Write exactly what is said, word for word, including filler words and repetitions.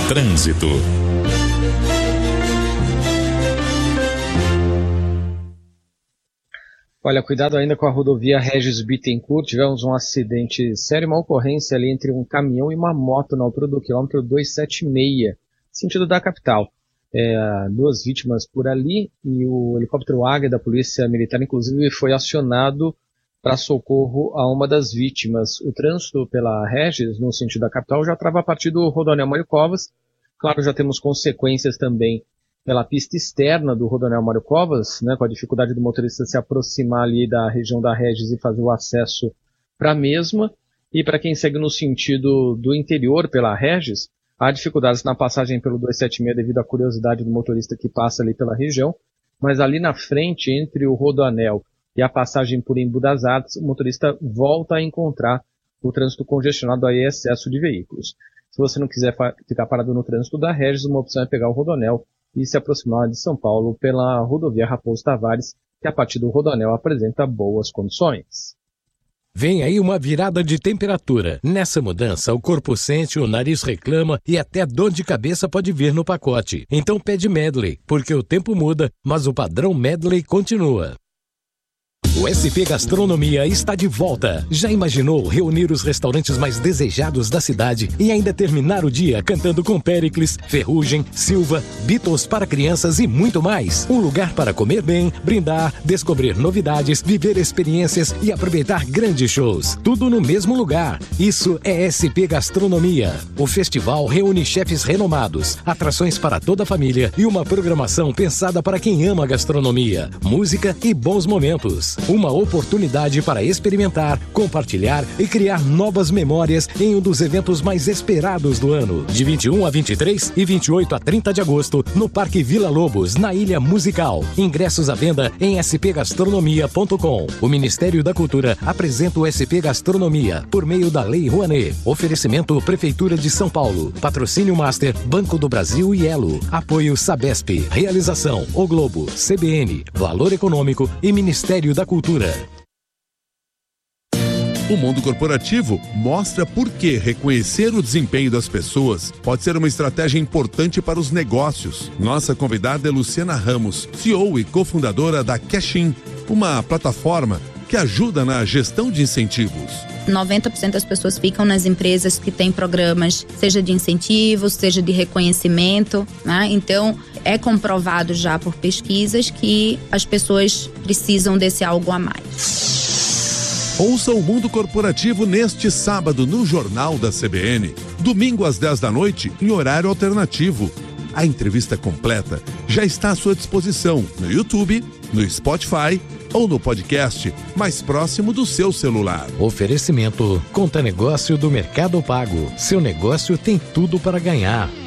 Trânsito. Olha, cuidado ainda com a rodovia Regis Bittencourt. Tivemos um acidente sério, uma ocorrência ali entre um caminhão e uma moto na altura do quilômetro duzentos e setenta e seis, sentido da capital. É, duas vítimas por ali e o helicóptero Águia da Polícia Militar, inclusive, foi acionado para socorro a uma das vítimas. O trânsito pela Regis, no sentido da capital, já trava a partir do Rodoanel Mário Covas. Claro, já temos consequências também pela pista externa do Rodoanel Mário Covas, né, com a dificuldade do motorista se aproximar ali da região da Regis e fazer o acesso para a mesma. E para quem segue no sentido do interior pela Regis, há dificuldades na passagem pelo duzentos e setenta e seis devido à curiosidade do motorista que passa ali pela região, mas ali na frente, entre o Rodoanel e a passagem por Embu das Artes, o motorista volta a encontrar o trânsito congestionado e excesso de veículos. Se você não quiser ficar parado no trânsito da Regis, uma opção é pegar o Rodoanel e se aproximar de São Paulo pela rodovia Raposo Tavares, que a partir do Rodoanel apresenta boas condições. Vem aí uma virada de temperatura. Nessa mudança, o corpo sente, o nariz reclama e até dor de cabeça pode vir no pacote. Então pede Medley, porque o tempo muda, mas o padrão Medley continua. O S P Gastronomia está de volta. Já imaginou reunir os restaurantes mais desejados da cidade e ainda terminar o dia cantando com Péricles, Ferrugem, Silva, Beatles para crianças e muito mais? Um lugar para comer bem, brindar, descobrir novidades, viver experiências e aproveitar grandes shows. Tudo no mesmo lugar. Isso é S P Gastronomia. O festival reúne chefes renomados, atrações para toda a família e uma programação pensada para quem ama gastronomia, música e bons momentos. Uma oportunidade para experimentar, compartilhar e criar novas memórias em um dos eventos mais esperados do ano. De vinte e um a vinte e três e vinte e oito a trinta de agosto, no Parque Vila Lobos, na Ilha Musical. Ingressos à venda em s p gastronomia ponto com. O Ministério da Cultura apresenta o S P Gastronomia por meio da Lei Rouanet. Oferecimento Prefeitura de São Paulo. Patrocínio Master, Banco do Brasil e Elo. Apoio Sabesp. Realização O Globo, C B N, Valor Econômico e Ministério da Cultura. O mundo corporativo mostra por que reconhecer o desempenho das pessoas pode ser uma estratégia importante para os negócios. Nossa convidada é Luciana Ramos, C E O e cofundadora da Cashin, uma plataforma que ajuda na gestão de incentivos. noventa por cento das pessoas ficam nas empresas que têm programas, seja de incentivos, seja de reconhecimento, né? Então, é comprovado já por pesquisas que as pessoas precisam desse algo a mais. Ouça o Mundo Corporativo neste sábado no Jornal da C B N. Domingo às dez da noite, em horário alternativo. A entrevista completa já está à sua disposição no YouTube, no Spotify ou no podcast mais próximo do seu celular. Oferecimento Conta Negócio do Mercado Pago. Seu negócio tem tudo para ganhar.